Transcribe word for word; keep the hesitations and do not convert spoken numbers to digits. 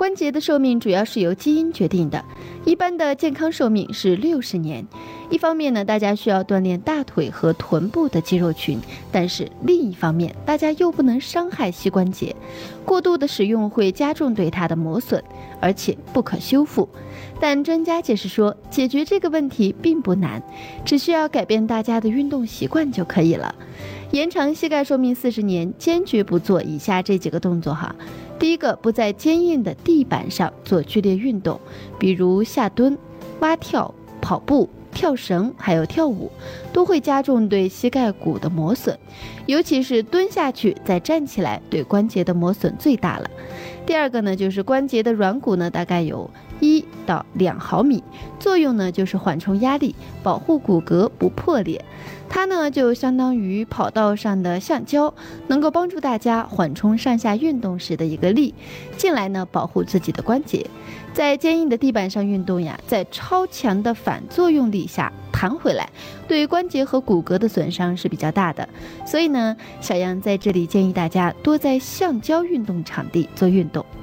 关节的寿命主要是由基因决定的，一般的健康寿命是六十年。一方面呢，大家需要锻炼大腿和臀部的肌肉群，但是另一方面，大家又不能伤害膝关节，过度的使用会加重对它的磨损，而且不可修复。但专家解释说，解决这个问题并不难，只需要改变大家的运动习惯就可以了。延长膝盖寿命四十年，坚决不做以下这几个动作哈。第一个，不在坚硬的地板上做剧烈运动，比如下蹲、蛙跳、跑步、跳绳还有跳舞，都会加重对膝盖骨的磨损，尤其是蹲下去再站起来，对关节的磨损最大了。第二个呢，就是关节的软骨呢，大概有一到两毫米，作用呢就是缓冲压力，保护骨骼不破裂。它呢就相当于跑道上的橡胶，能够帮助大家缓冲上下运动时的一个力，进来呢保护自己的关节。在坚硬的地板上运动呀，在超强的反作用力下弹回来，对关节和骨骼的损伤是比较大的。所以呢，小杨在这里建议大家多在橡胶运动场地做运动。